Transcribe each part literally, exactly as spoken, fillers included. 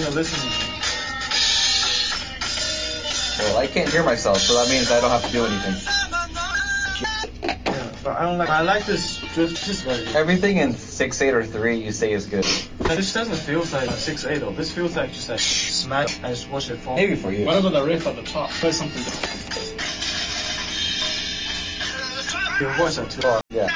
you're listening to me. Well, I can't hear myself, so that means I don't have to do anything. Yeah, but I don't like. I like this drift. Just like Everything in six eight or three you say is good. this doesn't feel like a six eight though. This feels like just like smack. I just watch it fall. Maybe for you. What about the riff at the top? Play something different. Your voice are too. Oh, yeah.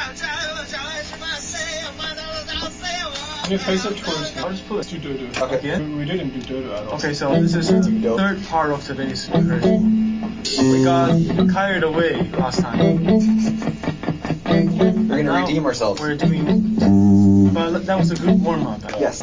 Can you face it towards I'll just put it. to do-do? Okay. Again? We, we didn't do do-do at all. Okay, so this is the third part of today's rehearsal. We got carried away last time. We're gonna Now redeem ourselves. We're doing. But that was a good warm up. Yes.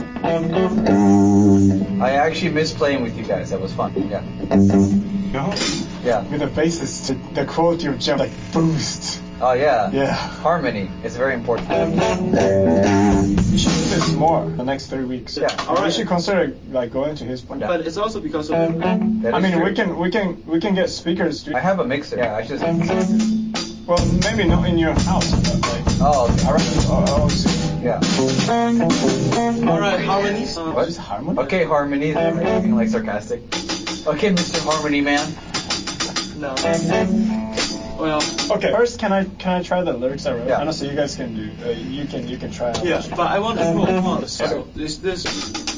I actually miss playing with you guys. That was fun. Yeah. No? Yeah. With the bassist, the quality of jump like boost. Oh yeah. Yeah. Harmony is very important. You should do this more the next three weeks. Yeah. Or we should consider like going to his place. But it's also because of. That I is mean, true. we can we can we can get speakers. To, I have a mixer. Yeah, I just. well, maybe not in your house, but like. Oh, okay. All right. Oh, oh, see. Yeah. Alright, harmonies. Uh, What? Is it harmony? Okay, Harmony. Are you being like sarcastic? Okay, Mister Harmony Man. No. Well. Okay. First, can I can I try the lyrics I wrote? Yeah. And also, you guys can do. Uh, you can you can try. Out. Yeah, but I want to know. So is this